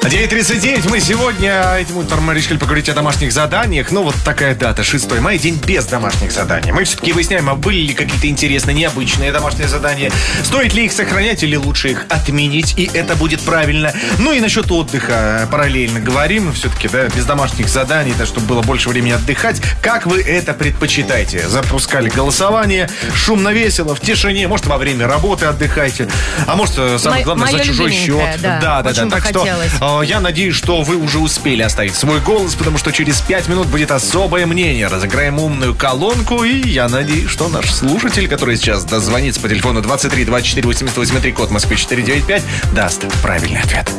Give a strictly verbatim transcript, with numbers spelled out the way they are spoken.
девять тридцать девять. Мы сегодня этим утром решили поговорить о домашних заданиях. Ну, вот такая дата, шестого мая, день без домашних заданий. Мы все-таки выясняем, а были ли какие-то интересные, необычные домашние задания. Стоит ли их сохранять или лучше их отменить, и это будет правильно. Ну и насчет отдыха параллельно говорим. Все-таки, да, без домашних заданий, да, чтобы было больше времени отдыхать. Как вы это предпочитаете? Запускали голосование, шумно, весело, в тишине. Может, во время работы отдыхайте. А может, самое главное, Моё за чужой счет. Да, да, да, да. очень Так что э, я надеюсь, что вы уже успели оставить свой голос, потому что через пять минут будет особое мнение. Разыграем умную колонку, и я надеюсь, что наш слушатель, который сейчас дозвонится по телефону двадцать три двадцать четыре восемьдесят восемь три, код Москвы четыреста девяносто пять, даст правильный ответ.